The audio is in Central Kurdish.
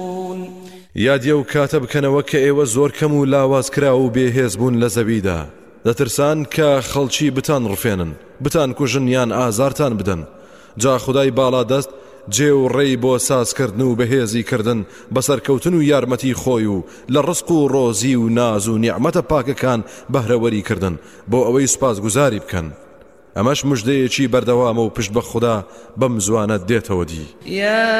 یادی ئەو کاتە بکەنەوە کە ئێوە زۆر کەم و لاوازکرا و بێهێز بوون لە زەویدا دەترسان کە خەڵکی بتان ڕفێنن بتان کوژن یان ئازارتان بدەن جا خودای باڵا دەست جێ و ڕێی بۆ سازکردن و بەهێزی کردن بەسەرکەوتن و یارمەتی خۆی و لە ڕزق و ڕۆزی و ناز و نیعمەتە پاکەکان بەهرەوەری کردن بۆ ئەوەی سوپاسگوزاری بکەن ئەمەش مژدەیەکی بەردەوامە و پشت بە خوددا بەم زوانە دێتەوە دی